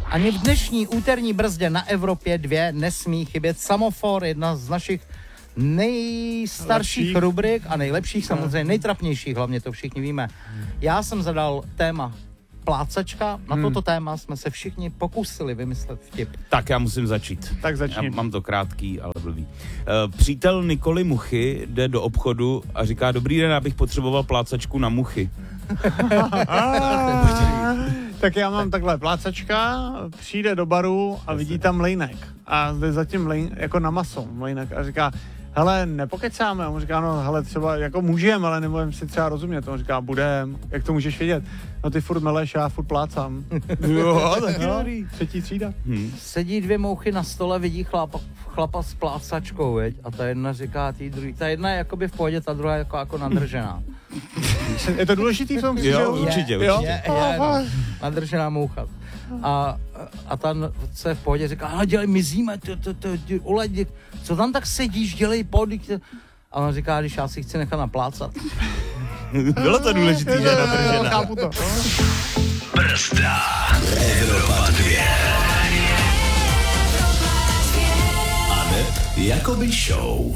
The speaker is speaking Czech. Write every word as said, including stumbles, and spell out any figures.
Ani v dnešní úterní brzdě na Evropě dvě nesmí chybět Semafor, jedna z našich nejstarších Lepších. rubrik a nejlepších, samozřejmě nejtrapnějších, hlavně to všichni víme. Já jsem zadal téma plácačka, na Hmm. toto téma jsme se všichni pokusili vymyslet vtip. Tak já musím začít. Tak Já začni. mám to krátký, ale blbý. Uh, přítel Nikoli Muchy jde do obchodu a říká, dobrý den, já bych potřeboval plácačku na muchy. Tak já mám takhle plácačka, přijde do baru a vidí tam mlejnek. A jde zatím mlejn, jako na maso mlejnek a říká, hele, nepokecáme. A on říká, no hele, třeba jako můžem, ale nebudem si třeba rozumět. On říká, budem, jak to můžeš vědět? No ty furt meleš, já furt plácám. Jo, taky No, dobrý. třetí třída. Hm. Sedí dvě mouchy na stole, vidí chlapa, chlapa s plácačkou, veď? A ta jedna říká tý druhý, ta jedna je jakoby v pohodě, ta druhá je jako, jako nadržená. Je to důležitý v tom Jo, příběhu? určitě, Jo? určitě. Je, je, no, nadržená moucha. A, a ta, co je v pohodě, říká, ale dělej, mizíme, to, to, to, to, ole, dě, co tam tak sedíš, dělej podík. A on říká, když já si chci nechat naplácat. Bylo to důležitý, že je Jo, nadržená. chápu to. Brzda. Evropa dvě. Aneb Jakoby Show.